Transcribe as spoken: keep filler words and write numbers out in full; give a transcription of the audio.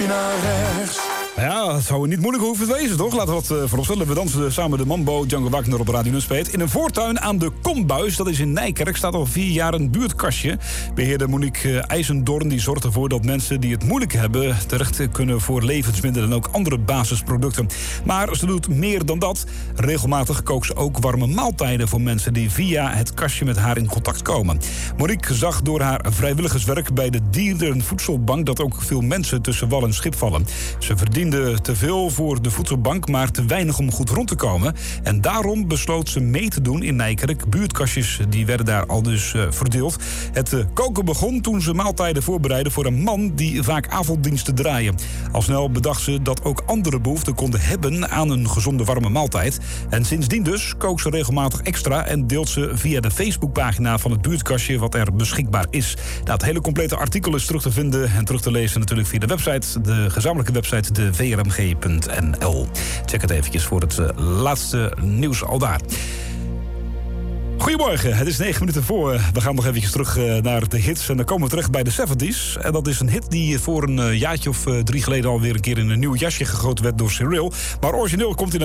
stapje naar rechts. Ja, het zou niet moeilijk hoeven te wezen, toch? Laten we wat uh, vooropstellen. We dansen samen de Mambo, Django Wagner op Radio Nunspeet. In een voortuin aan de Kombuis, dat is in Nijkerk, staat al vier jaar een buurtkastje. Beheerder Monique uh, IJzendoorn die zorgt ervoor dat mensen die het moeilijk hebben terecht kunnen voor levensmiddelen en ook andere basisproducten. Maar ze doet meer dan dat. Regelmatig kookt ze ook warme maaltijden voor mensen die via het kastje met haar in contact komen. Monique zag door haar vrijwilligerswerk bij de Dierenvoedselbank dat ook veel mensen tussen wal en schip vallen. Ze verdiende te veel voor de voedselbank, maar te weinig om goed rond te komen. En daarom besloot ze mee te doen in Nijkerk. Buurtkastjes die werden daar al dus uh, verdeeld. Het uh, koken begon toen ze maaltijden voorbereidde voor een man die vaak avonddiensten draaien. Al snel bedacht ze dat ook andere behoeften konden hebben aan een gezonde warme maaltijd. En sindsdien dus kookt ze regelmatig extra en deelt ze via de Facebookpagina van het buurtkastje wat er beschikbaar is. Nou, het hele complete artikel is terug te vinden en terug te lezen natuurlijk via de website, de gezamenlijke website, de v r m g punt n l. Check het eventjes voor het uh, laatste nieuws al daar. Goedemorgen, het is negen minuten voor. We gaan nog eventjes terug uh, naar de hits en dan komen we terecht bij de zeventies. En dat is een hit die voor een uh, jaartje of uh, drie geleden alweer een keer in een nieuw jasje gegoten werd door Cyril. Maar origineel komt hij